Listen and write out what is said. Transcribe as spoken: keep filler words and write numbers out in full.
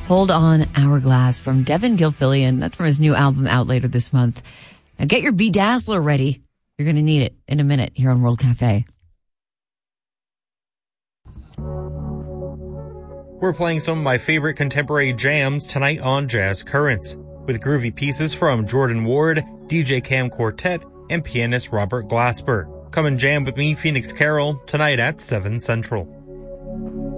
Hold On Hourglass from Devin Gilfillian. That's from his new album out later this month. Now get your Bedazzler ready. You're going to need it in a minute here on World Cafe. We're playing some of my favorite contemporary jams tonight on Jazz Currents, with groovy pieces from Jordan Ward, D J Cam Quartet, and pianist Robert Glasper. Come and jam with me, Phoenix Carroll, tonight at seven Central.